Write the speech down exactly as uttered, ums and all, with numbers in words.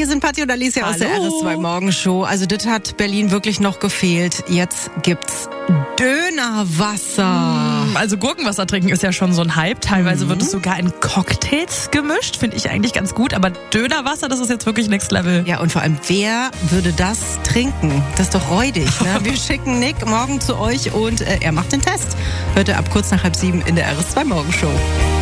hier sind Patti und Alicia aus der R S zwei Morgenshow. Also das hat Berlin wirklich noch gefehlt. Jetzt gibt's Dönerwasser. Also Gurkenwasser trinken ist ja schon so ein Hype. Teilweise mhm. wird es sogar in Cocktails gemischt. Finde ich eigentlich ganz gut. Aber Dönerwasser, das ist jetzt wirklich Next Level. Ja, und vor allem, wer würde das trinken? Das ist doch räudig. Ne? Wir schicken Nick morgen zu euch und äh, er macht den Test. Hört ihr ab kurz nach halb sieben in der R S zwei Morgenshow.